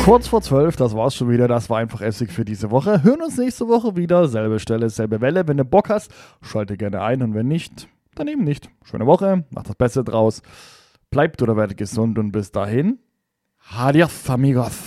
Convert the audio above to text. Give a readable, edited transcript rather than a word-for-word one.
Kurz vor 12, das war's schon wieder. Das war einfach Essig für diese Woche. Hören uns nächste Woche wieder. Selbe Stelle, selbe Welle. Wenn du Bock hast, schalte gerne ein. Und wenn nicht, dann eben nicht. Schöne Woche. Macht das Beste draus. Bleibt oder werdet gesund. Und bis dahin. Adios, amigos.